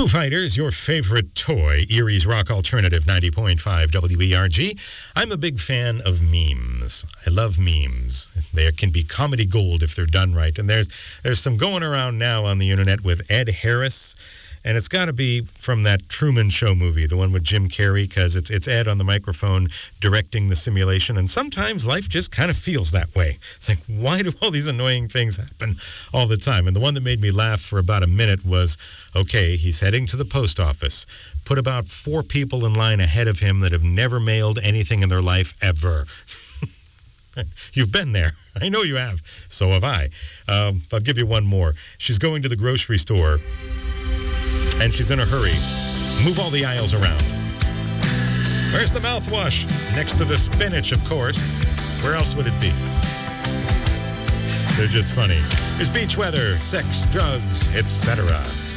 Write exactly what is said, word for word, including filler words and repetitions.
Foo Fighters, your favorite toy, Erie's Rock Alternative ninety point five W E R G. I'm a big fan of memes. I love memes. They can be comedy gold if they're done right. And there's there's some going around now on the internet with Ed Harris. And it's got to be from that Truman Show movie, the one with Jim Carrey, because it's, it's Ed on the microphone directing the simulation. And sometimes life just kind of feels that way. It's like, why do all these annoying things happen all the time? And the one that made me laugh for about a minute was, okay, he's heading to the post office. Put about four people in line ahead of him that have never mailed anything in their life ever. You've been there. I know you have. So have I. Um, I'll give you one more. She's going to the grocery store. And she's in a hurry. Move all the aisles around. Where's the mouthwash? Next to the spinach, of course. Where else would it be? They're just funny. There's beach weather, sex, drugs, et cetera.